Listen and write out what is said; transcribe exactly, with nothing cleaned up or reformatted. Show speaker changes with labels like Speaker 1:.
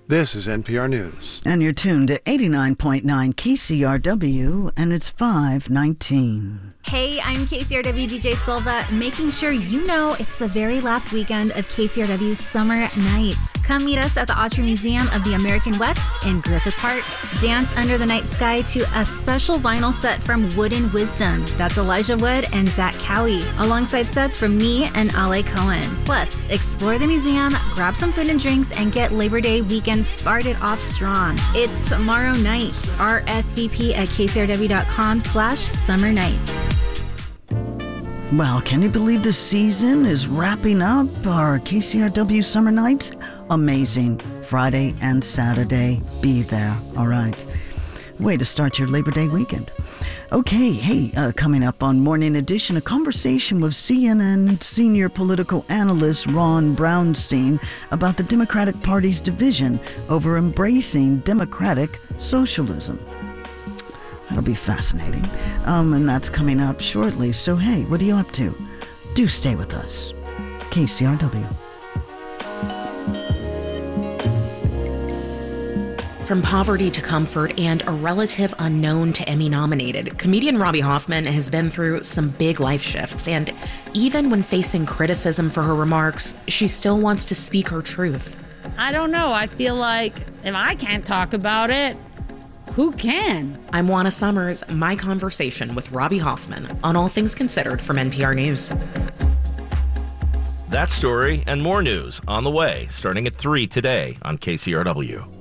Speaker 1: This is N P R News.
Speaker 2: And you're tuned to eighty-nine point nine K C R W, and it's five nineteen.
Speaker 3: Hey, I'm K C R W D J Silva, making sure you know it's the very last weekend of K C R W's Summer Nights. Come meet us at the Autry Museum of the American West in Griffith Park. Dance under the night sky to a special vinyl set from Wooden Wisdom. That's Elijah Wood and Zach Cowie, alongside sets from me and Ale Cohen. Plus, explore the museum, grab some food and drinks, and get Labor Day weekend started off strong. It's tomorrow night. R S V P at K C R W dot com slash summer nights.
Speaker 2: Well, can you believe the season is wrapping up? Our K C R W Summer Nights? Amazing. Friday and Saturday. Be there. All right. Way to start your Labor Day weekend. Okay, hey, uh, coming up on Morning Edition, a conversation with C N N senior political analyst Ron Brownstein about the Democratic Party's division over embracing democratic socialism. That'll be fascinating. Um, and that's coming up shortly. So, hey, what are you up to? Do stay with us. K C R W.
Speaker 4: From poverty to comfort and a relative unknown to Emmy-nominated, comedian Robbie Hoffman has been through some big life shifts. And even when facing criticism for her remarks, she still wants to speak her truth.
Speaker 5: I don't know. I feel like if I can't talk about it, who can?
Speaker 4: I'm Juana Summers, my conversation with Robbie Hoffman on All Things Considered from N P R News.
Speaker 6: That story and more news on the way, starting at three today on K C R W.